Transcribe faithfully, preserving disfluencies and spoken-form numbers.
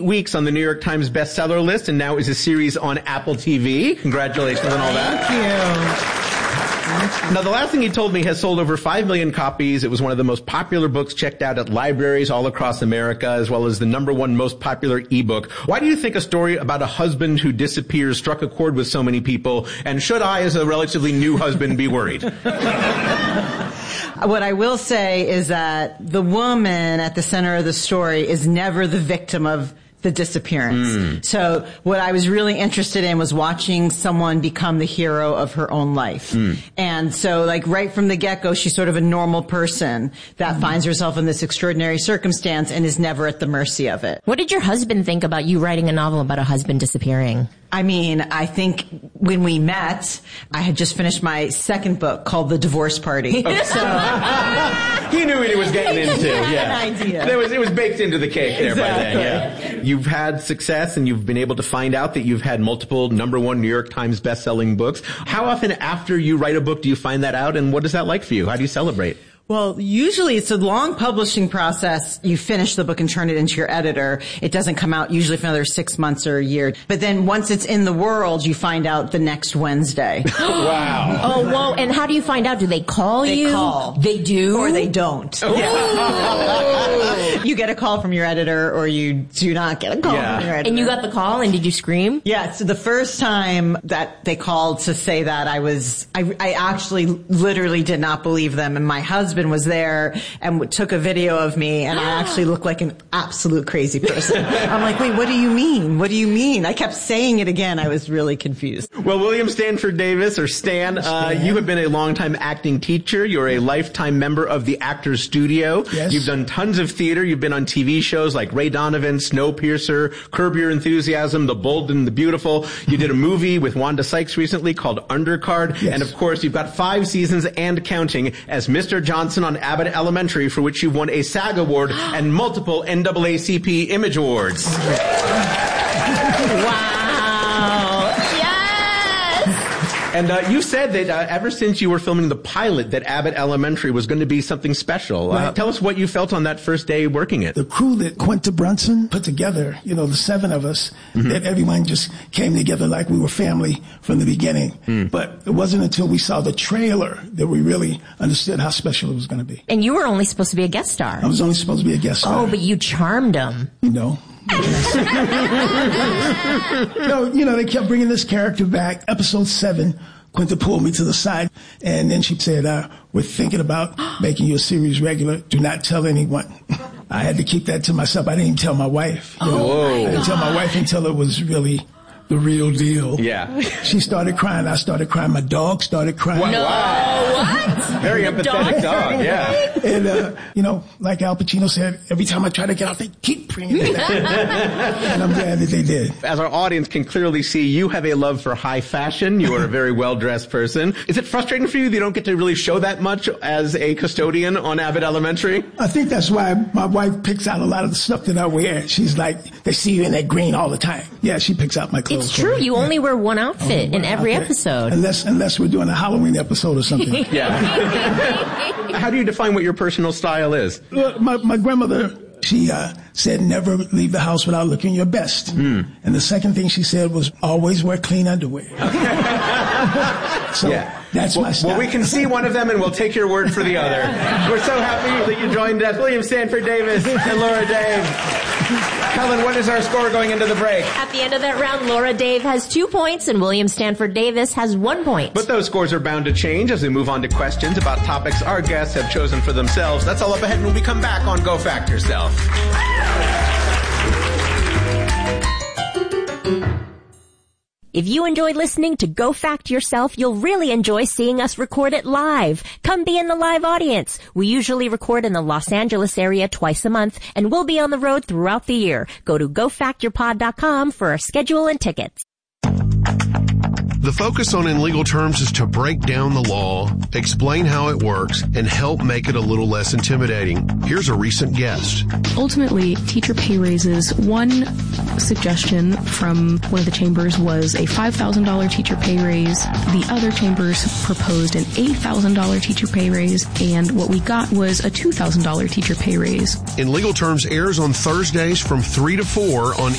weeks on the New York Times bestseller list and now is a series on Apple T V. Congratulations on all that. Thank you. Now, the last thing he told me has sold over five million copies. It was one of the most popular books checked out at libraries all across America, as well as the number one most popular ebook. Why do you think a story about a husband who disappears struck a chord with so many people? And should I, as a relatively new husband, be worried? What I will say is that the woman at the center of the story is never the victim of the disappearance. Mm. So what I was really interested in was watching someone become the hero of her own life. Mm. And so like right from the get-go, she's sort of a normal person that mm. finds herself in this extraordinary circumstance and is never at the mercy of it. What did your husband think about you writing a novel about a husband disappearing? I mean, I think when we met, I had just finished my second book called The Divorce Party. Okay. So he knew what he was getting into. He had yeah, an idea. There was it was baked into the cake there exactly. by then. Yeah, you've had success, and you've been able to find out that you've had multiple number one New York Times best-selling books. How often after you write a book do you find that out, and what is that like for you? How do you celebrate? Well, usually it's a long publishing process. You finish the book and turn it into your editor. It doesn't come out usually for another six months or a year. But then once it's in the world, you find out the next Wednesday. Wow. Oh, whoa. And how do you find out? Do they call they you? They call. They do? Or they don't. Oh. Yeah. You get a call from your editor or you do not get a call yeah. from your editor. And you got the call and did you scream? Yeah. So the first time that they called to say that, I was, I, I actually literally did not believe them. And my husband was there and took a video of me, and I actually looked like an absolute crazy person. I'm like, wait, what do you mean? What do you mean? I kept saying it again. I was really confused. Well, William Stanford Davis, or Stan, uh, you have been a longtime acting teacher. You're a lifetime member of the Actors Studio. Yes. You've done tons of theater. You've been on T V shows like Ray Donovan, Snowpiercer, Curb Your Enthusiasm, The Bold and the Beautiful. You did a movie with Wanda Sykes recently called Undercard. Yes. And of course, you've got five seasons and counting as Mister Johnson on Abbott Elementary, for which you've won a SAG Award and multiple N double A C P Image Awards. Wow. Yes! And uh, you said that uh, ever since you were filming the pilot that Abbott Elementary was going to be something special. Uh, right. Tell us what you felt on that first day working it. The crew that Quinta Brunson put together, you know, the seven of us, mm-hmm. that everyone just came together like we were family from the beginning. Mm. But it wasn't until we saw the trailer that we really understood how special it was going to be. And you were only supposed to be a guest star. I was only supposed to be a guest star. Oh, but you charmed them. You know. No, you know, they kept bringing this character back. Episode seven, Quinta pulled me to the side, and then she said, uh, we're thinking about making you a series regular. Do not tell anyone. I had to keep that to myself. I didn't even tell my wife. You know? Oh, I didn't tell my wife until it was really the real deal. Yeah. She started crying. I started crying. My dog started crying. Wow. No, what? Very empathetic dog, dog yeah. And, uh, you know, like Al Pacino said, every time I try to get out, they keep bringing it back. And I'm glad that they did. As our audience can clearly see, you have a love for high fashion. You are a very well-dressed person. Is it frustrating for you that you don't get to really show that much as a custodian on Abbott Elementary? I think that's why my wife picks out a lot of the stuff that I wear. She's like, they see you in that green all the time. Yeah, she picks out my clothes. It's true. You yeah. only wear one outfit in every outfit. episode. Unless, unless we're doing a Halloween episode or something. Yeah. How do you define what your personal style is? Well, my, my grandmother, she uh, said, never leave the house without looking your best. Mm. And the second thing she said was, always wear clean underwear. So yeah. that's well, my style. Well, we can see one of them, and we'll take your word for the other. We're so happy that you joined us. William Stanford Davis and Laura Dave. Helen, what is our score going into the break? At the end of that round, Laura Dave has two points and William Stanford Davis has one point. But those scores are bound to change as we move on to questions about topics our guests have chosen for themselves. That's all up ahead when we come back on Go Fact Yourself. If you enjoyed listening to Go Fact Yourself, you'll really enjoy seeing us record it live. Come be in the live audience. We usually record in the Los Angeles area twice a month, and we'll be on the road throughout the year. Go to go fact your pod dot com for our schedule and tickets. The focus on In Legal Terms is to break down the law, explain how it works, and help make it a little less intimidating. Here's a recent guest. Ultimately, teacher pay raises. One suggestion from one of the chambers was a five thousand dollars teacher pay raise. The other chambers proposed an eight thousand dollars teacher pay raise, and what we got was a two thousand dollars teacher pay raise. In Legal Terms airs on Thursdays from three to four on